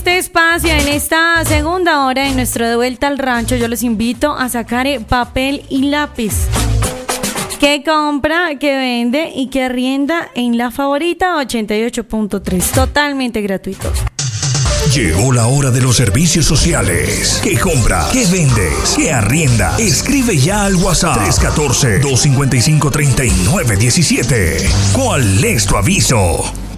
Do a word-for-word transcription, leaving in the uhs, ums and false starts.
Este espacio, en esta segunda hora de nuestro De Vuelta al Rancho, yo los invito a sacar papel y lápiz. Que compra, que vende y que arrienda en La Favorita ochenta y ocho punto tres. Totalmente gratuito. Llegó la hora de los servicios sociales. ¿Qué compra? ¿Qué vendes? ¿Qué arrienda? Escribe ya al WhatsApp tres uno cuatro, dos cinco cinco, tres nueve uno siete. ¿Cuál es tu aviso?